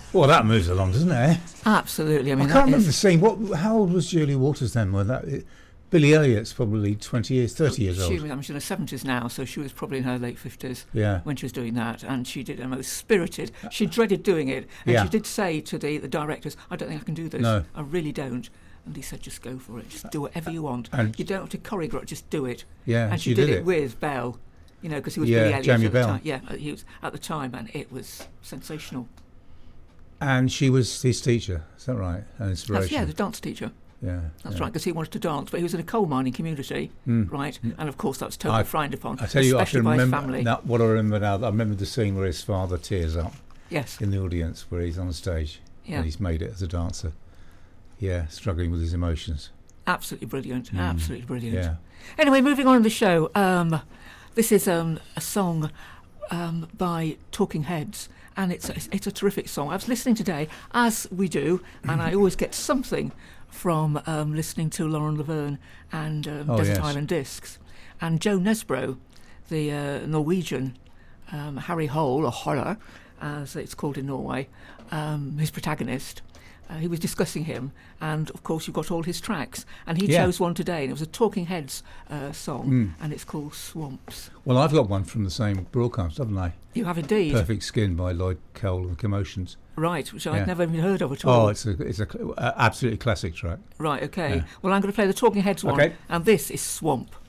Well, that moves along, doesn't it? Eh? Absolutely. I mean, I can't remember seeing how old was Julie Waters then? When Billy Elliot's probably 30 years old. She's in her 70s now, so she was probably in her late 50s Yeah. when she was doing that, and she did a most spirited. She dreaded doing it, and Yeah. she did say to the directors, "I don't think I can do this. No. I really don't." And he said, "Just go for it. Just do whatever you want. And you don't have to choreograph. Just do it." Yeah, and she she did did it with Bell, because he was Yeah, Billy Elliot Jamie at the Bell. time. Yeah, he was at the time, and it was sensational. And she was his teacher, is that right? An inspiration. The dance teacher. Yeah, That's right, because he wanted to dance, but he was in a coal mining community, right? And of course, that was totally frowned upon, I tell you, I especially can by his remember family. now, what I remember now. I remember the scene where his father tears up Yes, in the audience, where he's on stage Yeah. and he's made it as a dancer. Yeah, struggling with his emotions. absolutely brilliant, absolutely brilliant. Yeah. Anyway, moving on in the show, this is a song by Talking Heads, and it's a terrific song. I was listening today, as we do, and I always get something from listening to Lauren Laverne and Desert yes. Island Discs. And Joe Nesbro, the Norwegian Harry Hole, or Holler, as it's called in Norway, his protagonist. He was discussing him, and of course you've got all his tracks, and he Yeah. chose one today, and it was a Talking Heads song, and it's called Swamps. Well, I've got one from the same broadcast, haven't I? You have indeed. Perfect Skin by Lloyd Cole and Commotions. Right, which Yeah. I'd never even heard of at all. Oh, it's a absolutely classic track. Right, okay. Yeah. Well, I'm going to play the Talking Heads one, Okay. and this is Swamp.